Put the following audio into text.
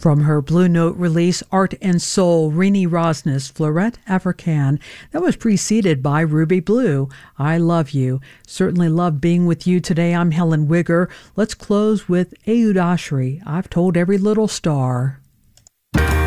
From her Blue Note release, Art and Soul, Rini Rosnes, Fleurette Africaine. That was preceded by Ruby Blue, I Love You. Certainly love being with you today. I'm Helen Wigger. Let's close with Ehud Ashri, I've Told Every Little Star.